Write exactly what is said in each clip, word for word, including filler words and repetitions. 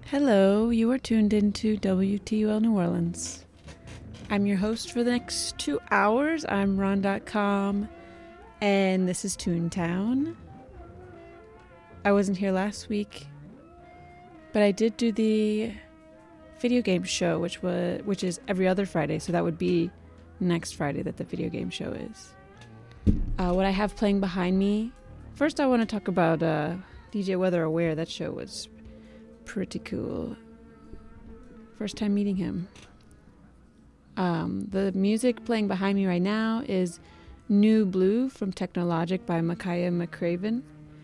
Hello, you are tuned into W T U L New Orleans. I'm your host for the next two hours. I'm Ron dot com, and this is Toontown. I wasn't here last week, but I did do the video game show, which was which is every other Friday, so that would be next Friday that the video game show is. Uh, what I have playing behind me, first I want to talk about uh, D J Weather Aware. That show was pretty cool. First time meeting him. Um, the music playing behind me right now is New Blue from Technologic by Micaiah McCraven.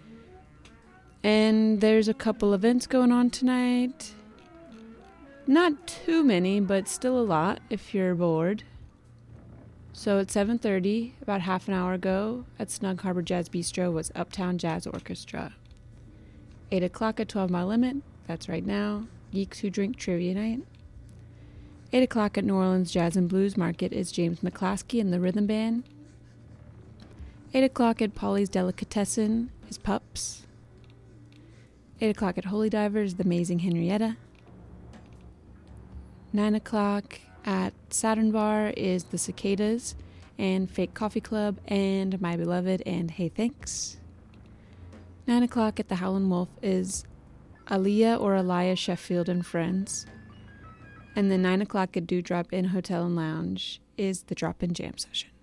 And there's a couple events going on tonight. Not too many, but still a lot if you're bored. So at seven thirty, about half an hour ago, at Snug Harbor Jazz Bistro was Uptown Jazz Orchestra. eight o'clock at twelve Mile Limit, that's right now, Geeks Who Drink Trivia Night. eight o'clock at New Orleans Jazz and Blues Market is James McClaskey and the Rhythm Band. eight o'clock at Polly's Delicatessen is Pups. eight o'clock at Holy Divers, The Amazing Henrietta. nine o'clock at Saturn Bar is The Cicadas and Fake Coffee Club and My Beloved and Hey Thanks. nine o'clock at the Howlin' Wolf is Aaliyah or Aliyah Sheffield and Friends. And then nine o'clock at Dewdrop Inn Hotel and Lounge is the Drop-In Jam Session.